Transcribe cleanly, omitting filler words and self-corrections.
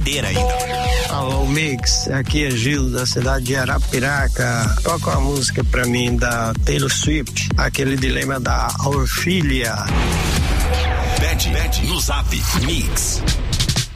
saideira ainda. Alô, Mix, aqui é Gil da cidade de Arapiraca. Toca uma música pra mim da Taylor Swift, aquele dilema da Orfília. Pede no Zap Mix